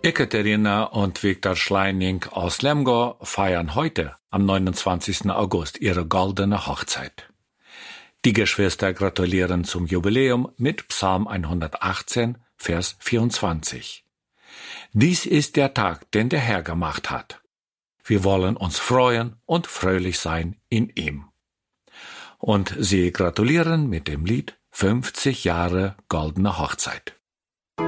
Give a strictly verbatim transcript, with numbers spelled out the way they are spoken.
Ekaterina und Viktor Schleining aus Lemgo feiern heute, am neunundzwanzigsten August, ihre goldene Hochzeit. Die Geschwister gratulieren zum Jubiläum mit Psalm hundertachtzehn, Vers vierundzwanzig. Dies ist der Tag, den der Herr gemacht hat. Wir wollen uns freuen und fröhlich sein in ihm. Und sie gratulieren mit dem Lied fünfzig Jahre goldene Hochzeit.